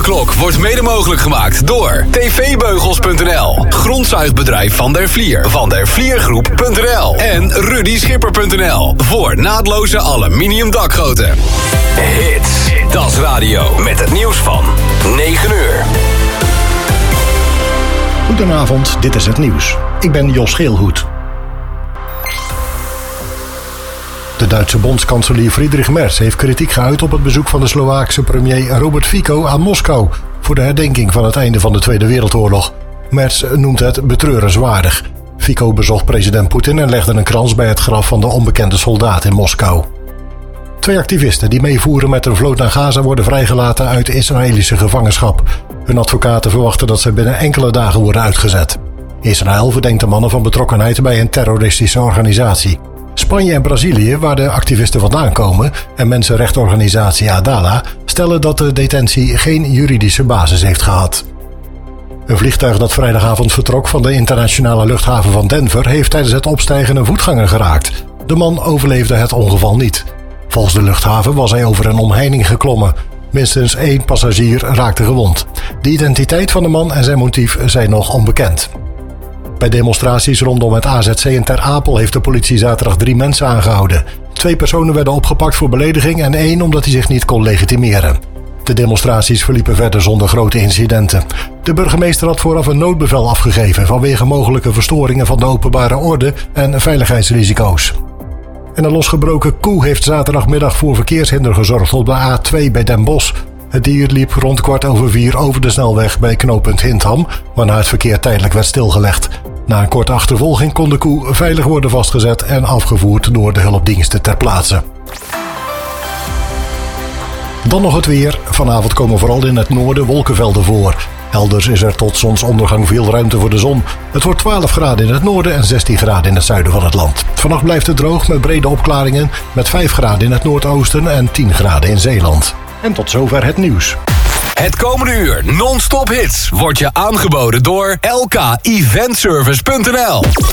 Avondklok wordt mede mogelijk gemaakt door tvbeugels.nl, grondzuigbedrijf Van der Vlier, Van der Vliergroep.nl en rudyschipper.nl voor naadloze aluminium dakgoten. Hits, dat is radio met het nieuws van 9 uur. Goedenavond, dit is het nieuws. Ik ben Jos Geelhoed. De Duitse bondskanselier Friedrich Merz heeft kritiek geuit op het bezoek van de Slovaakse premier Robert Fico aan Moskou voor de herdenking van het einde van de Tweede Wereldoorlog. Merz noemt het betreurenswaardig. Fico bezocht president Poetin en legde een krans bij het graf van de onbekende soldaat in Moskou. 2 activisten die meevoeren met een vloot naar Gaza worden vrijgelaten uit Israëlische gevangenschap. Hun advocaten verwachten dat ze binnen enkele dagen worden uitgezet. Israël verdenkt de mannen van betrokkenheid bij een terroristische organisatie. Spanje en Brazilië, waar de activisten vandaan komen, en mensenrechtenorganisatie Adala, stellen dat de detentie geen juridische basis heeft gehad. Een vliegtuig dat vrijdagavond vertrok van de internationale luchthaven van Denver heeft tijdens het opstijgen een voetganger geraakt. De man overleefde het ongeval niet. Volgens de luchthaven was hij over een omheining geklommen. Minstens 1 passagier raakte gewond. De identiteit van de man en zijn motief zijn nog onbekend. Bij demonstraties rondom het AZC in Ter Apel heeft de politie zaterdag 3 mensen aangehouden. 2 personen werden opgepakt voor belediging en 1 omdat hij zich niet kon legitimeren. De demonstraties verliepen verder zonder grote incidenten. De burgemeester had vooraf een noodbevel afgegeven vanwege mogelijke verstoringen van de openbare orde en veiligheidsrisico's. En een losgebroken koe heeft zaterdagmiddag voor verkeershinder gezorgd op de A2 bij Den Bosch. Het dier liep rond 4:15 over de snelweg bij knooppunt Hintham, waarna het verkeer tijdelijk werd stilgelegd. Na een korte achtervolging kon de koe veilig worden vastgezet en afgevoerd door de hulpdiensten ter plaatse. Dan nog het weer. Vanavond komen vooral in het noorden wolkenvelden voor. Elders is er tot zonsondergang veel ruimte voor de zon. Het wordt 12 graden in het noorden en 16 graden in het zuiden van het land. Vannacht blijft het droog met brede opklaringen, met 5 graden in het noordoosten en 10 graden in Zeeland. En tot zover het nieuws. Het komende uur non-stop hits wordt je aangeboden door lkeventservice.nl.